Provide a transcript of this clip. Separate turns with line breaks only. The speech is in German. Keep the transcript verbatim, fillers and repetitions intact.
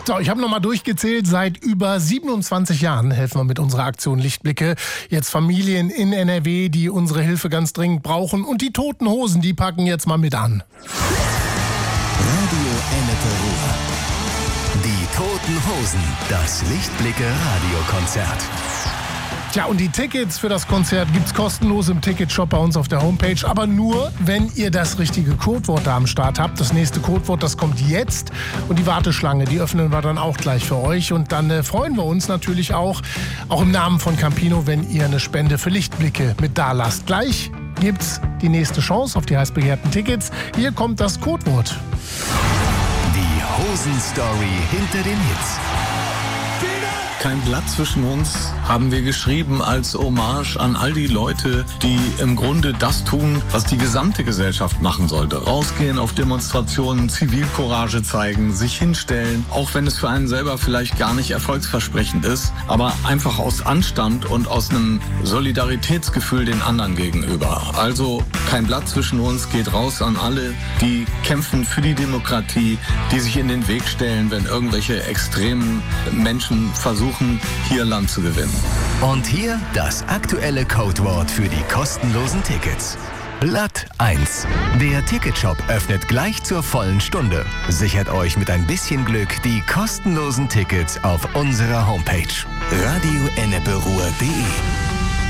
So, ich habe nochmal durchgezählt. Seit über siebenundzwanzig Jahren helfen wir mit unserer Aktion Lichtblicke jetzt Familien in N R W, die unsere Hilfe ganz dringend brauchen. Und die Toten Hosen, die packen jetzt mal mit an.
Radio Ennepe Ruhr. Die Toten Hosen. Das Lichtblicke-Radiokonzert.
Tja, und die Tickets für das Konzert gibt's kostenlos im Ticketshop bei uns auf der Homepage. Aber nur, wenn ihr das richtige Codewort da am Start habt. Das nächste Codewort, das kommt jetzt. Und die Warteschlange, die öffnen wir dann auch gleich für euch. Und dann äh, freuen wir uns natürlich auch, auch im Namen von Campino, wenn ihr eine Spende für Lichtblicke mit da lasst. Gleich gibt's die nächste Chance auf die heiß begehrten Tickets. Hier kommt das Codewort.
Die Hosen-Story hinter den Hits.
Kein Blatt zwischen uns haben wir geschrieben als Hommage an all die Leute, die im Grunde das tun, was die gesamte Gesellschaft machen sollte. Rausgehen auf Demonstrationen, Zivilcourage zeigen, sich hinstellen, auch wenn es für einen selber vielleicht gar nicht erfolgsversprechend ist, aber einfach aus Anstand und aus einem Solidaritätsgefühl den anderen gegenüber. Also kein Blatt zwischen uns geht raus an alle, die kämpfen für die Demokratie, die sich in den Weg stellen, wenn irgendwelche extremen Menschen versuchen, hier Land zu gewinnen.
Und hier das aktuelle Codewort für die kostenlosen Tickets. Blatt eins. Der Ticketshop öffnet gleich zur vollen Stunde. Sichert euch mit ein bisschen Glück die kostenlosen Tickets auf unserer Homepage radio ennepe ruhr punkt de.